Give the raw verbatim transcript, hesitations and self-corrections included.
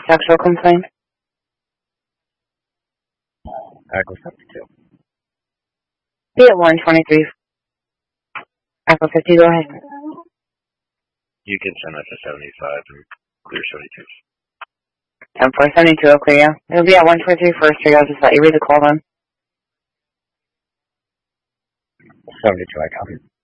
sexual complaint? Echo seventy-two. Be at one twenty-three. Echo fifty, go ahead. You can send that to seventy-five and clear seventy-two. ten four seventy-two, will clear you. It'll be at one twenty-three First Street. I'll just let you read the call then. seventy-two, I copy.